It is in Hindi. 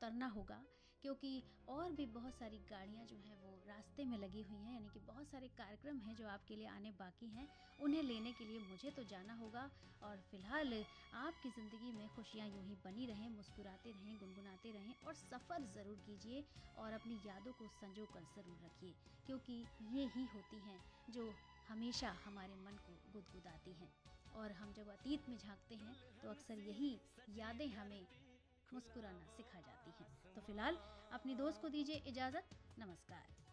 करना होगा, क्योंकि और भी बहुत सारी गाड़ियाँ जो हैं वो रास्ते में लगी हुई हैं, यानी कि बहुत सारे कार्यक्रम हैं जो आपके लिए आने बाकी हैं, उन्हें लेने के लिए मुझे तो जाना होगा। और फिलहाल आपकी ज़िंदगी में खुशियाँ यूँ ही बनी रहें, मुस्कुराते रहें, गुनगुनाते रहें और सफ़र ज़रूर कीजिए और अपनी यादों को संजो कर ज़रूर रखिए, क्योंकि ये ही होती हैं जो हमेशा हमारे मन को गुदगुदाती हैं। और हम जब अतीत में झांकते हैं तो अक्सर यही यादें हमें मुस्कुराना सिखा जाती हैं। तो फिलहाल अपनी दोस्त को दीजिए इजाज़त। नमस्कार।